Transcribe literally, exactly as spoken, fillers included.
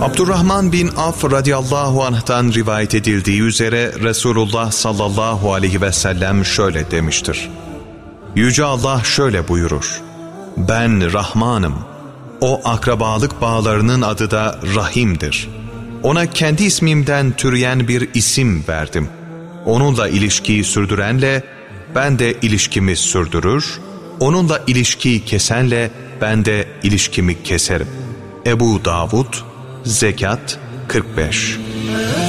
Abdurrahman bin Avf radıyallahu anh'tan rivayet edildiği üzere Resulullah sallallahu aleyhi ve sellem şöyle demiştir: Yüce Allah şöyle buyurur: Ben Rahmanım. O akrabalık bağlarının adı da Rahim'dir. Ona kendi ismimden türeyen bir isim verdim. Onunla ilişkiyi sürdürenle ben de ilişkimi sürdürür, onunla ilişkiyi kesenle ben de ilişkimi keserim. Ebu Davud, Zekat kırk beş.